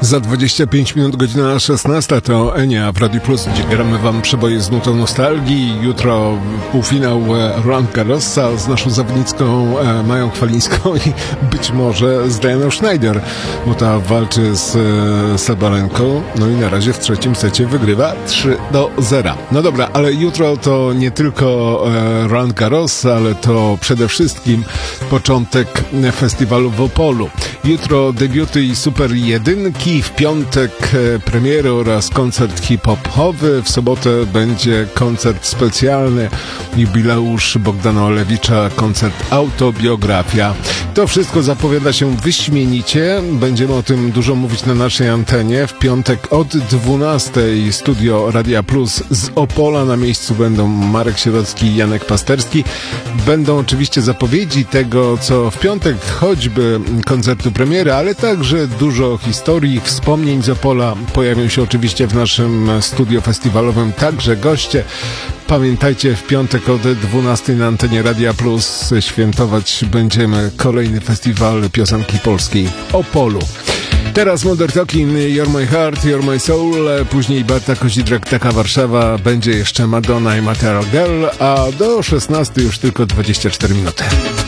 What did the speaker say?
Za 25 minut godzina 16 to Enia w Radio Plus, gdzie gramy wam przeboje z nutą nostalgii. Jutro półfinał Roland Garrosa z naszą zawodniczką Mają Chwalińską i być może z Dianą Schneider, bo ta walczy z Sabalenką. No i na razie w trzecim secie wygrywa 3-0. No dobra, ale jutro to nie tylko Roland Garros, ale to przede wszystkim początek festiwalu w Opolu. Jutro debiuty i super jedynki, w piątek premiery oraz koncert hip-hopowy, w sobotę będzie koncert specjalny, jubileusz Bogdana Olewicza, koncert autobiografia. To wszystko zapowiada się wyśmienicie, będziemy o tym dużo mówić na naszej antenie. W piątek od 12:00 studio Radia Plus z Opola, na miejscu będą Marek Sierocki i Janek Pasterski. Będą oczywiście zapowiedzi tego, co w piątek, choćby koncertu premiery, ale także dużo historii, wspomnień z Opola. Pojawią się oczywiście w naszym studio festiwalowym także goście. Pamiętajcie, w piątek od 12:00 na antenie Radia Plus świętować będziemy kolejny festiwal piosenki polskiej Opolu. Teraz Modern Talking, You're My Heart, You're My Soul, później Barta Kozidrak, Taka Warszawa, będzie jeszcze Madonna i Material Girl, a do 16:00 już tylko 24 minuty.